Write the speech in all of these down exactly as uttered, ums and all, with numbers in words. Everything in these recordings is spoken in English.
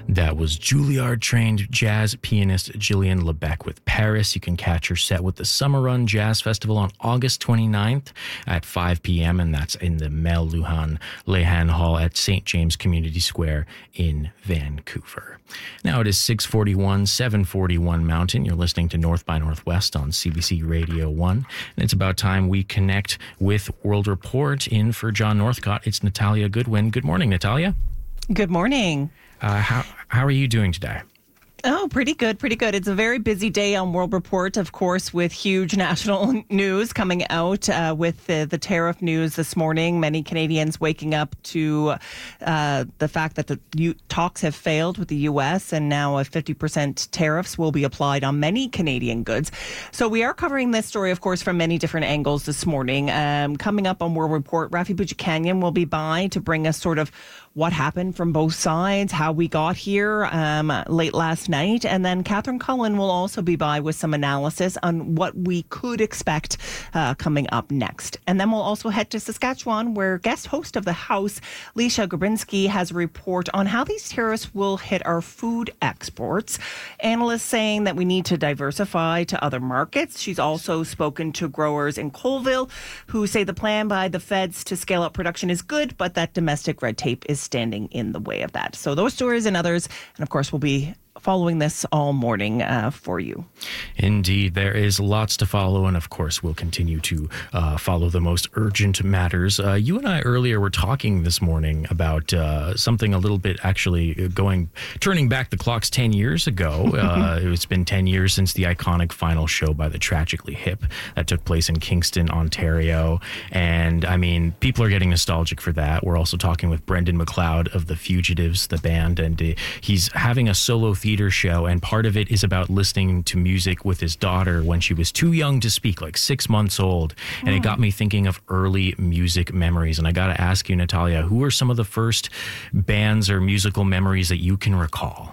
That was Juilliard-trained jazz pianist Gillian Lebec with Paris. You can catch her set with the Summer Run Jazz Festival on August twenty-ninth at five p.m., and that's in the Mel Lujan Lehan Hall at Saint James Community Square in Vancouver. Now it is six forty-one, seven forty-one Mountain. You're listening to North by Northwest on C B C Radio one, and it's about time we connect with World Report. In for John Northcott, it's Natalia Goodwin. Good morning, Natalia. Good morning. Uh, how how are you doing today? Oh, pretty good, pretty good. It's a very busy day on World Report, of course, with huge national news coming out uh, with the, the tariff news this morning. Many Canadians waking up to uh, the fact that the U- talks have failed with the U S and now a fifty percent tariffs will be applied on many Canadian goods. So we are covering this story, of course, from many different angles this morning. Um, coming up on World Report, Rafi Boudjikanian will be by to bring us sort of what happened from both sides, how we got here um, late last night. And then Catherine Cullen will also be by with some analysis on what we could expect uh, coming up next. And then we'll also head to Saskatchewan, where guest host of the House, Leisha Grabinski, has a report on how these tariffs will hit our food exports. Analysts saying that we need to diversify to other markets. She's also spoken to growers in Colville who say the plan by the feds to scale up production is good, but that domestic red tape is standing in the way of that. So those stories and others, and of course, we'll be following this all morning uh, for you. Indeed, there is lots to follow, and of course, we'll continue to uh, follow the most urgent matters. Uh, you and I earlier were talking this morning about uh, something a little bit actually going, turning back the clocks ten years ago. Uh, it's been ten years since the iconic final show by the Tragically Hip that took place in Kingston, Ontario. And I mean, people are getting nostalgic for that. We're also talking with Brendan McLeod of The Fugitives, the band, and uh, he's having a solo theater show, and part of it is about listening to music with his daughter when she was too young to speak, like six months old. And it got me thinking of early music memories. And I got to ask you, Natalia, who are some of the first bands or musical memories that you can recall?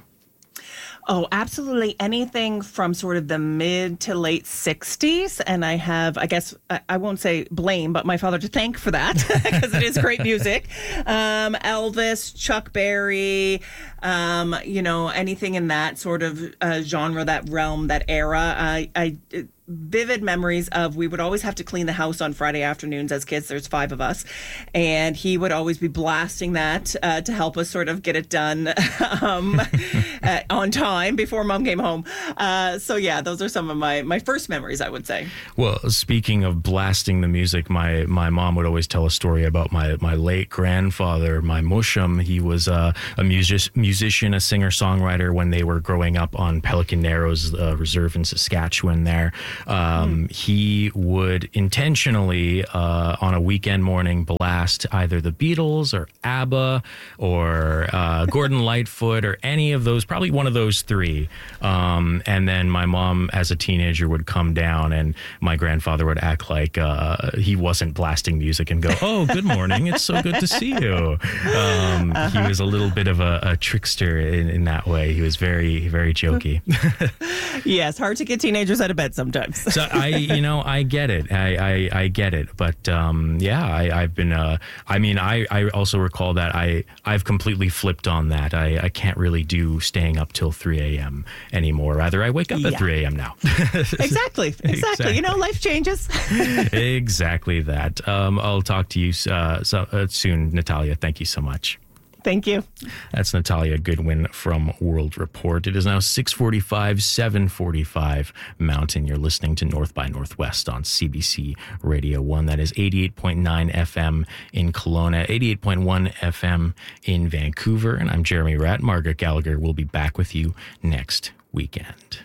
Oh, absolutely anything from sort of the mid to late sixties. And I have, I guess, I, I won't say blame, but my father to thank for that because it is great music. Um, Elvis, Chuck Berry, um, you know, anything in that sort of uh, genre, that realm, that era. I, I vivid memories of we would always have to clean the house on Friday afternoons as kids. There's five of us. And he would always be blasting that uh, to help us sort of get it done um, uh, on time before mom came home. Uh, so, yeah, those are some of my, my first memories, I would say. Well, speaking of blasting the music, my, my mom would always tell a story about my, my late grandfather, my mushum. He was uh, a music, musician, a singer-songwriter when they were growing up on Pelican Narrows uh, Reserve in Saskatchewan there. Um, mm. He would intentionally, uh, on a weekend morning, blast either the Beatles or ABBA or uh, Gordon Lightfoot or any of those, probably one of those three. Um, and then my mom, as a teenager, would come down and my grandfather would act like uh, he wasn't blasting music and go, "Oh, good morning. It's so good to see you." Um, uh-huh. He was a little bit of a, a trickster in, in that way. He was very, very jokey. Yes, hard to get teenagers out of bed sometimes. So I, you know, I get it. I, I, I get it. But um, yeah, I, I've been. Uh, I mean, I, I also recall that I, I've completely flipped on that. I, I can't really do staying up till three a.m. anymore. Rather, I wake up yeah. at three a.m. now. exactly, exactly. Exactly. You know, life changes. Exactly that. Um, I'll talk to you uh, so, uh, soon, Natalia. Thank you so much. Thank you. That's Natalia Goodwin from World Report. It is now six forty-five, seven forty-five Mountain. You're listening to North by Northwest on C B C Radio one. That is eighty-eight point nine F M in Kelowna, eighty-eight point one F M in Vancouver. And I'm Jeremy Ratt. Margaret Gallagher will be back with you next weekend.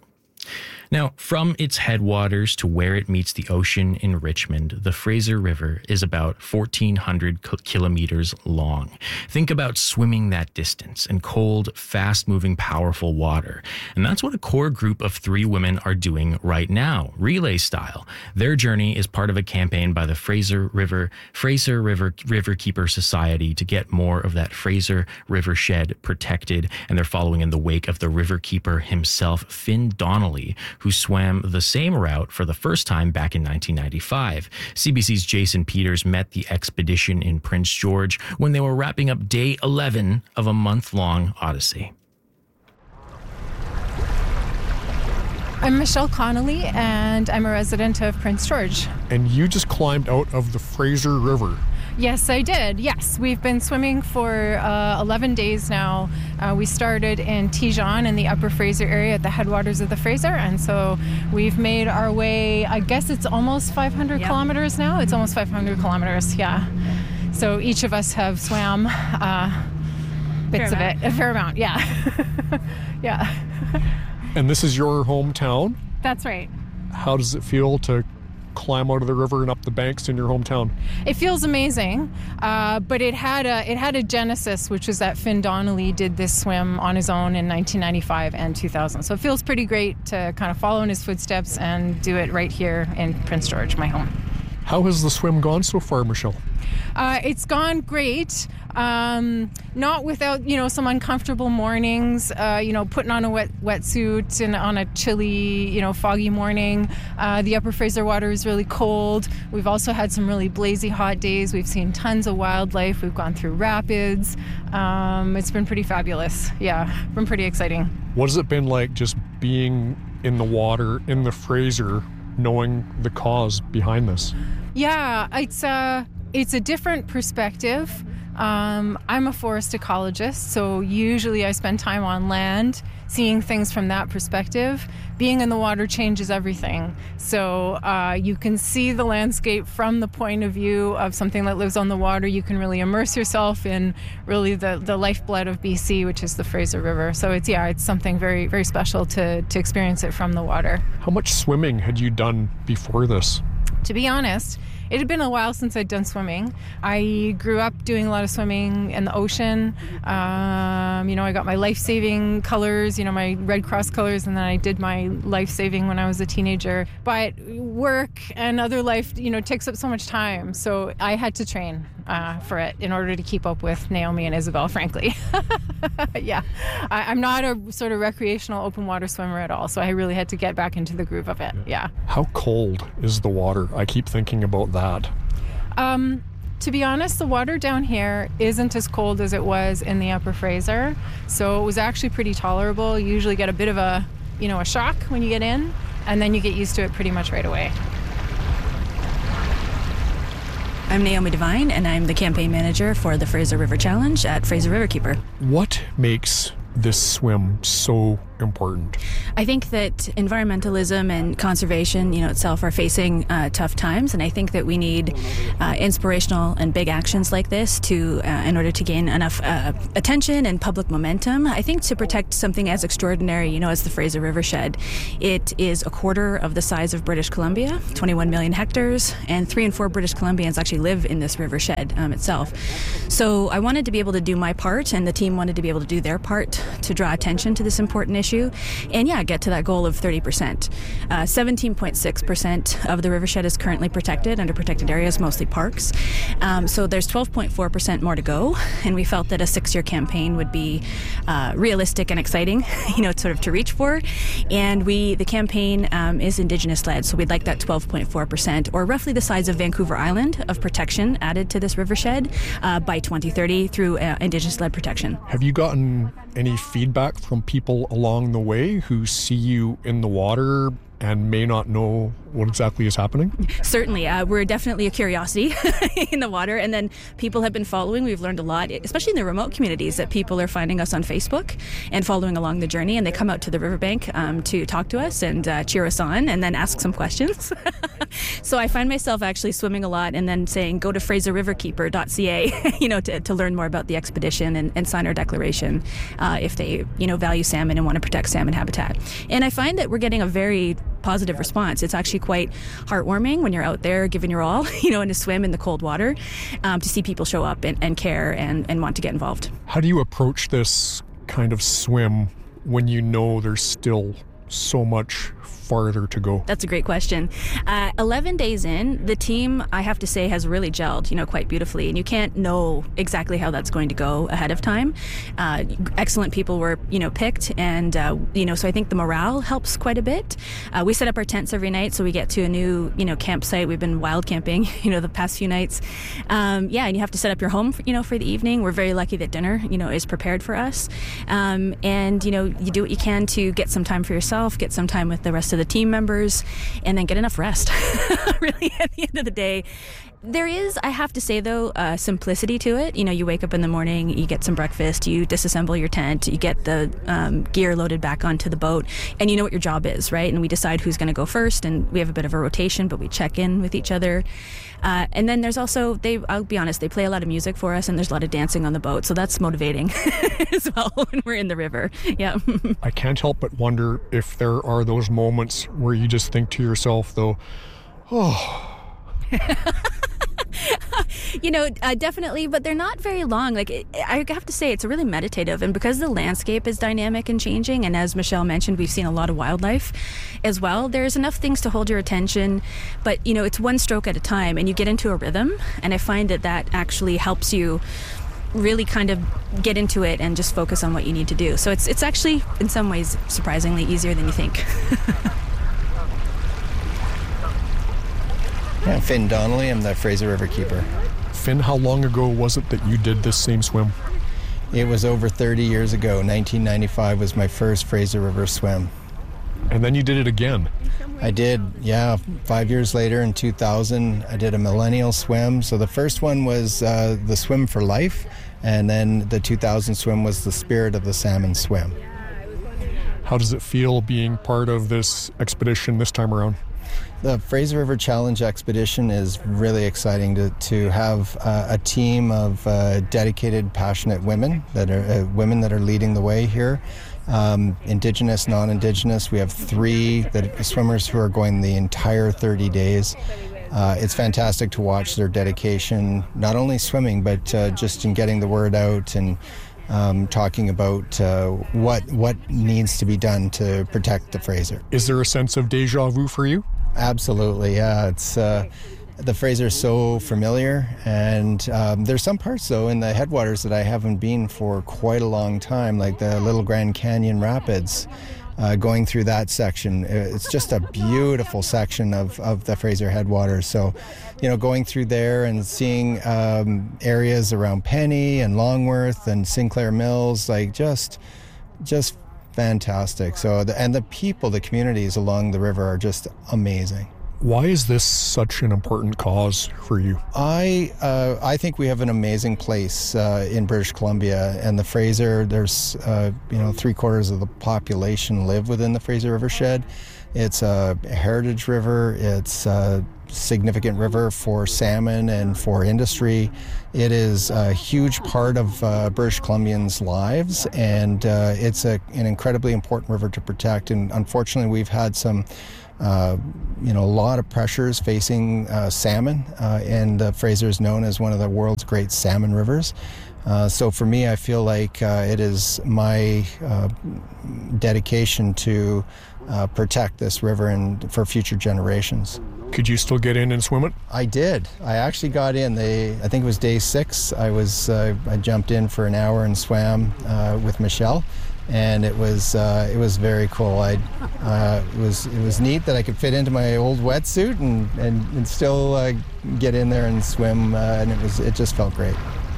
Now, from its headwaters to where it meets the ocean in Richmond, the Fraser River is about fourteen hundred kilometers long. Think about swimming that distance in cold, fast-moving, powerful water. And that's what a core group of three women are doing right now, relay style. Their journey is part of a campaign by the Fraser River Fraser River Riverkeeper Society to get more of that Fraser River shed protected, and they're following in the wake of the riverkeeper himself, Finn Donnelly, who swam the same route for the first time back in nineteen ninety-five. C B C's Jason Peters met the expedition in Prince George when they were wrapping up day eleven of a month-long odyssey. I'm Michelle Connolly, and I'm a resident of Prince George. And you just climbed out of the Fraser River. Yes, I did. Yes, we've been swimming for uh, eleven days now. Uh, we started in Tijon in the Upper Fraser area at the headwaters of the Fraser, and so we've made our way, I guess it's almost five hundred yep. kilometers now. It's almost five hundred kilometers, yeah. So each of us have swam uh, bits fair of amount. it, a fair amount, yeah. yeah. And this is your hometown? That's right. How does it feel to climb out of the river and up the banks in your hometown? It feels amazing, uh, but it had a it had a genesis, which was that Finn Donnelly did this swim on his own in nineteen ninety-five and two thousand. So it feels pretty great to kind of follow in his footsteps and do it right here in Prince George, my home. How has the swim gone so far, Michelle? Uh, it's gone great. Um, not without, you know, some uncomfortable mornings, uh, you know, putting on a wet wetsuit and on a chilly, you know, foggy morning. Uh, the Upper Fraser water is really cold. We've also had some really blazy hot days. We've seen tons of wildlife. We've gone through rapids. Um, it's been pretty fabulous. Yeah, been pretty exciting. What has it been like just being in the water, in the Fraser, knowing the cause behind this? Yeah, it's a, it's a different perspective. Um, I'm a forest ecologist, so usually I spend time on land seeing things from that perspective. Being in the water changes everything. So uh, you can see the landscape from the point of view of something that lives on the water. You can really immerse yourself in really the, the lifeblood of B C, which is the Fraser River. So it's, yeah, it's something very, very special to, to experience it from the water. How much swimming had you done before this? To be honest, it had been a while since I'd done swimming. I grew up doing a lot of swimming in the ocean. Um, you know, I got my life-saving colors, you know, my Red Cross colors, and then I did my life-saving when I was a teenager. But work and other life, you know, takes up so much time. So I had to train uh, for it in order to keep up with Naomi and Isabel, frankly. yeah. I, I'm not a sort of recreational open water swimmer at all. So I really had to get back into the groove of it. Yeah. How cold is the water? I keep thinking about that. Um, to be honest, the water down here isn't as cold as it was in the Upper Fraser, so it was actually pretty tolerable. You usually get a bit of a, you know, a shock when you get in, and then you get used to it pretty much right away. I'm Naomi Devine, and I'm the campaign manager for the Fraser River Challenge at Fraser Riverkeeper. What makes this swim so important? I think that environmentalism and conservation, you know, itself are facing uh, tough times, and I think that we need uh, inspirational and big actions like this to, uh, in order to gain enough uh, attention and public momentum. I think to protect something as extraordinary, you know, as the Fraser Rivershed. It is a quarter of the size of British Columbia, twenty-one million hectares, and three in four British Columbians actually live in this rivershed um, itself. So I wanted to be able to do my part, and the team wanted to be able to do their part to draw attention to this important issue, and yeah, get to that goal of thirty percent. Uh, seventeen point six percent of the rivershed is currently protected under protected areas, mostly parks. Um, so there's twelve point four percent more to go, and we felt that a six-year campaign would be uh, realistic and exciting, you know, sort of to reach for. And we, the campaign um, is Indigenous-led, so we'd like that twelve point four percent, or roughly the size of Vancouver Island, of protection added to this rivershed uh, by twenty thirty through uh, Indigenous-led protection. Have you gotten any feedback from people along the way who see you in the water and may not know what exactly is happening? Certainly. Uh, we're definitely a curiosity in the water, and then people have been following. We've learned a lot, especially in the remote communities, that people are finding us on Facebook and following along the journey, and they come out to the riverbank um, to talk to us and uh, cheer us on and then ask some questions. So I find myself actually swimming a lot and then saying, go to fraser riverkeeper dot c a, you know, to, to learn more about the expedition and, and sign our declaration uh, if they, you know, value salmon and want to protect salmon habitat. And I find that we're getting a very positive response. It's actually quite heartwarming when you're out there giving your all, you know, in a swim in the cold water, um, to see people show up and, and care and, and want to get involved. How do you approach this kind of swim when you know there's still so much farther to go? That's a great question. Uh, eleven days in, the team, I have to say, has really gelled, you know, quite beautifully. And you can't know exactly how that's going to go ahead of time. Uh, excellent people were, you know, picked. And, uh, you know, so I think the morale helps quite a bit. Uh, we set up our tents every night, so we get to a new, you know, campsite. We've been wild camping, you know, the past few nights. Um, yeah, and you have to set up your home, for, you know, for the evening. We're very lucky that dinner, you know, is prepared for us. Um, and, you know, you do what you can to get some time for yourself, get some time with the rest of the team members, and then get enough rest. Really, at the end of the day, there is, I have to say though, uh, simplicity to it. You know, you wake up in the morning, you get some breakfast, you disassemble your tent, you get the um, gear loaded back onto the boat, and you know what your job is, right? And we decide who's going to go first, and we have a bit of a rotation, but we check in with each other. Uh, and then there's also, they, I'll be honest, they play a lot of music for us, and there's a lot of dancing on the boat, so that's motivating as well when we're in the river. Yeah. I can't help but wonder if there are those moments where you just think to yourself, though, oh. You know, uh, definitely, but they're not very long. Like, it, I have to say, it's really meditative. And because the landscape is dynamic and changing, and as Michelle mentioned, we've seen a lot of wildlife as well, there's enough things to hold your attention. But, you know, it's one stroke at a time, and you get into a rhythm. And I find that that actually helps you really kind of get into it and just focus on what you need to do. So it's it's actually, in some ways, surprisingly easier than you think. Yeah, Finn Donnelly, I'm the Fraser River Keeper. Finn, how long ago was it that you did this same swim? It was over thirty years ago. nineteen ninety-five was my first Fraser River swim. And then you did it again? I did, yeah. Five years later in two thousand, I did a millennial swim. So the first one was uh, the Swim for Life, and then the two thousand swim was the Spirit of the Salmon swim. How does it feel being part of this expedition this time around? The Fraser River Challenge expedition is really exciting to, to have uh, a team of uh, dedicated, passionate women that are uh, women that are leading the way here. Um, Indigenous, non-Indigenous. We have three that, swimmers who are going the entire thirty days. Uh, it's fantastic to watch their dedication, not only swimming, but uh, just in getting the word out and Um, talking about uh, what what needs to be done to protect the Fraser. Is there a sense of deja vu for you? Absolutely, yeah. It's uh, the Fraser is so familiar, and um, there's some parts though in the headwaters that I haven't been for quite a long time, like the Little Grand Canyon Rapids. Uh, going through that section, it's just a beautiful section of, of the Fraser headwaters. So, you know, going through there and seeing um, areas around Penny and Longworth and Sinclair Mills, like just, just fantastic. So, the, and the people, the communities along the river are just amazing. Why is this such an important cause for you? I uh, I think we have an amazing place uh, in British Columbia, and the Fraser. There's uh, you know three quarters of the population live within the Fraser Rivershed. It's a heritage river. It's a significant river for salmon and for industry. It is a huge part of uh, British Columbians' lives, and uh, it's a, an incredibly important river to protect. And unfortunately, we've had some. Uh, you know, a lot of pressures facing uh, salmon, uh, and the Fraser is known as one of the world's great salmon rivers. Uh, so for me, I feel like uh, it is my uh, dedication to uh, protect this river and for future generations. Could you still get in and swim it? I did. I actually got in. They, I think it was day six. I was uh, I jumped in for an hour and swam uh, with Michelle. And it was uh, it was very cool. I uh, it was it was neat that I could fit into my old wetsuit and and, and still uh, get in there and swim. Uh, and it was it just felt great.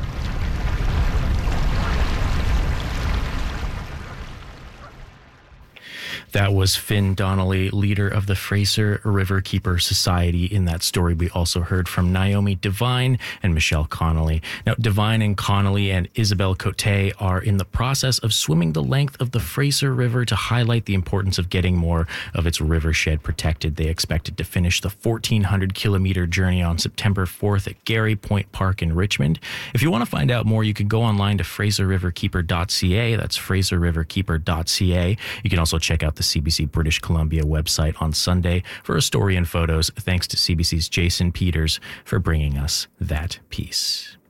That was Finn Donnelly, leader of the Fraser River Keeper Society. In that story, we also heard from Naomi Devine and Michelle Connolly. Now, Devine and Connolly and Isabelle Cote are in the process of swimming the length of the Fraser River to highlight the importance of getting more of its rivershed protected. They expected to finish the fourteen hundred kilometer journey on September fourth at Gary Point Park in Richmond. If you want to find out more, you can go online to fraser river keeper dot c a. That's fraser river keeper dot c a. You can also check out the C B C British Columbia website on Sunday for a story and photos. Thanks to C B C's Jason Peters for bringing us that piece.